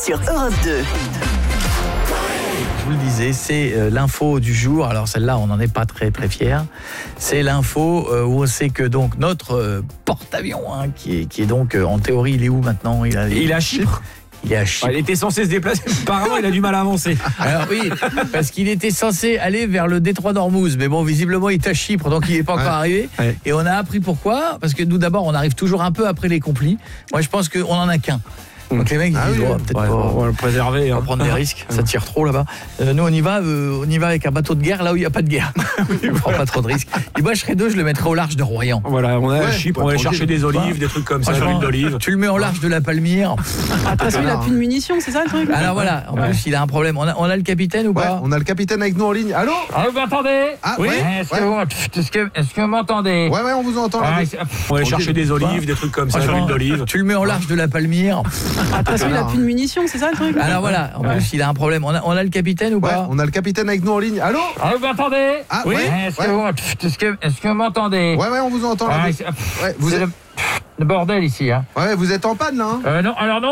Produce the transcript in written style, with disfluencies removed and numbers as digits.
sur Europe 2. Je vous le disais, c'est l'info du jour. Alors celle-là, on n'en est pas très très fiers. C'est l'info où on sait que donc notre porte-avions, qui est donc en théorie, il est où maintenant ? Il est à Chypre. Il est à Chypre. Il était censé se déplacer. Apparemment, il a du mal à avancer. Alors oui, parce qu'il était censé aller vers le détroit d'Ormuz, mais bon, visiblement, il est à Chypre, donc il n'est pas encore arrivé. Ouais. Et on a appris pourquoi, parce que nous d'abord, on arrive toujours un peu après les complis. Moi, je pense qu'on en a qu'un. Donc les mecs ils disent peut-être pas, on va le préserver. pas prendre des risques, ça tire trop là-bas. Nous on y va avec un bateau de guerre là où il n'y a pas de guerre. On prend pas trop de risques. Et moi je serais je le mettrais au large de Royan. Voilà, on est à Chypre, on va aller chercher des olives, des trucs comme ça, de l'huile d'olive. Tu le mets au large de la Palmyre. De toute façon, il a plus de munitions, c'est ça le truc ? Alors voilà, en plus il a un problème. On a le capitaine ou pas ? Ouais, on a le capitaine avec nous en ligne. Allô ? Ah, vous m'entendez ? Ah, Oui. ouais, Est-ce que vous m'entendez ? ouais, on vous entend là. On va aller chercher des olives, des trucs comme ça, de l'huile d'olive. Tu le mets au large de la Palmyre. De toute façon, il a plus de munitions, c'est ça le truc ? Alors voilà, en plus il a un problème. On a le capitaine ou Ouais, pas ? on a le capitaine avec nous en ligne. Allô ? Ah, vous m'entendez ? Ah, Oui. ouais, Est-ce que vous m'entendez ? ouais, on vous entend là. Ah, Ouais, vous c'est êtes... le bordel ici, hein. ouais, vous êtes en panne là, hein ? Non, alors non.